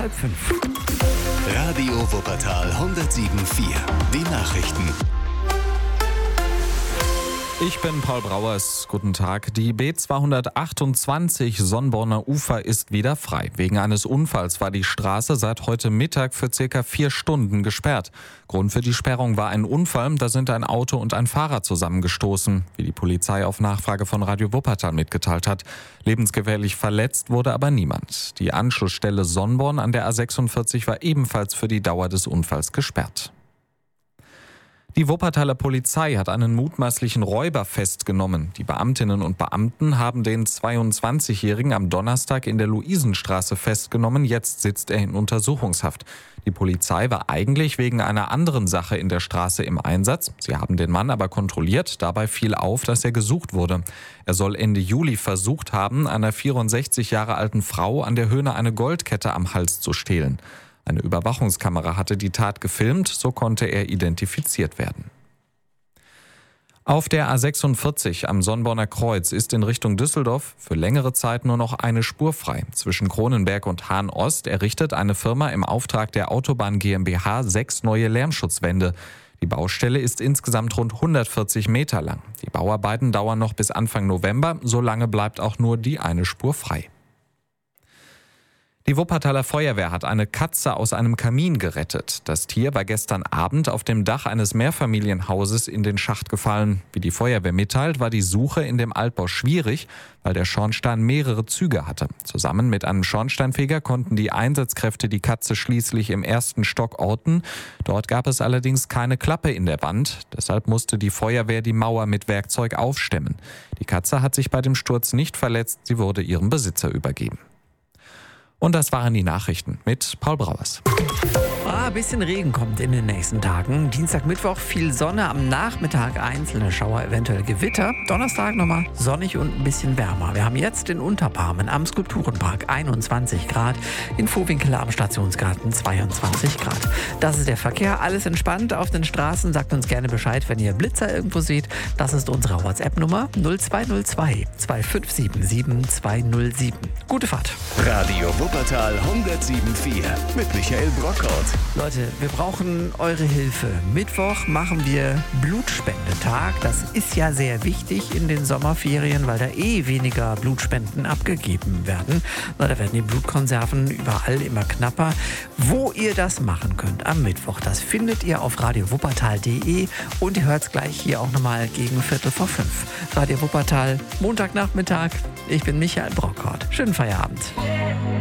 4:30. Radio Wuppertal 107,4. Die Nachrichten. Ich bin Paul Brauers. Guten Tag. Die B228 Sonnborner Ufer ist wieder frei. Wegen eines Unfalls war die Straße seit heute Mittag für circa 4 Stunden gesperrt. Grund für die Sperrung war ein Unfall. Da sind ein Auto und ein Fahrer zusammengestoßen, wie die Polizei auf Nachfrage von Radio Wuppertal mitgeteilt hat. Lebensgefährlich verletzt wurde aber niemand. Die Anschlussstelle Sonnborn an der A46 war ebenfalls für die Dauer des Unfalls gesperrt. Die Wuppertaler Polizei hat einen mutmaßlichen Räuber festgenommen. Die Beamtinnen und Beamten haben den 22-Jährigen am Donnerstag in der Luisenstraße festgenommen. Jetzt sitzt er in Untersuchungshaft. Die Polizei war eigentlich wegen einer anderen Sache in der Straße im Einsatz. Sie haben den Mann aber kontrolliert. Dabei fiel auf, dass er gesucht wurde. Er soll Ende Juli versucht haben, einer 64 Jahre alten Frau an der Höhne eine Goldkette am Hals zu stehlen. Eine Überwachungskamera hatte die Tat gefilmt, so konnte er identifiziert werden. Auf der A46 am Sonnborner Kreuz ist in Richtung Düsseldorf für längere Zeit nur noch eine Spur frei. Zwischen Kronenberg und Hahn-Ost errichtet eine Firma im Auftrag der Autobahn GmbH 6 neue Lärmschutzwände. Die Baustelle ist insgesamt rund 140 Meter lang. Die Bauarbeiten dauern noch bis Anfang November, so lange bleibt auch nur die eine Spur frei. Die Wuppertaler Feuerwehr hat eine Katze aus einem Kamin gerettet. Das Tier war gestern Abend auf dem Dach eines Mehrfamilienhauses in den Schacht gefallen. Wie die Feuerwehr mitteilt, war die Suche in dem Altbau schwierig, weil der Schornstein mehrere Züge hatte. Zusammen mit einem Schornsteinfeger konnten die Einsatzkräfte die Katze schließlich im 1. Stock orten. Dort gab es allerdings keine Klappe in der Wand. Deshalb musste die Feuerwehr die Mauer mit Werkzeug aufstemmen. Die Katze hat sich bei dem Sturz nicht verletzt. Sie wurde ihrem Besitzer übergeben. Und das waren die Nachrichten mit Paul Brauers. Ein bisschen Regen kommt in den nächsten Tagen. Dienstag, Mittwoch viel Sonne, am Nachmittag einzelne Schauer, eventuell Gewitter. Donnerstag nochmal sonnig und ein bisschen wärmer. Wir haben jetzt in Unterbarmen am Skulpturenpark 21 Grad, in Vohwinkel am Stationsgarten 22 Grad. Das ist der Verkehr, alles entspannt auf den Straßen. Sagt uns gerne Bescheid, wenn ihr Blitzer irgendwo seht. Das ist unsere WhatsApp-Nummer 0202 2577 207. Gute Fahrt. Radio Wuppertal 107,4 mit Michael Brockhaus. Leute, wir brauchen eure Hilfe. Mittwoch machen wir Blutspendetag. Das ist ja sehr wichtig in den Sommerferien, weil da weniger Blutspenden abgegeben werden. Da werden die Blutkonserven überall immer knapper. Wo ihr das machen könnt am Mittwoch, das findet ihr auf radiowuppertal.de und ihr hört es gleich hier auch nochmal gegen 4:45. Radio Wuppertal, Montagnachmittag. Ich bin Michael Brockhaus. Schönen Feierabend.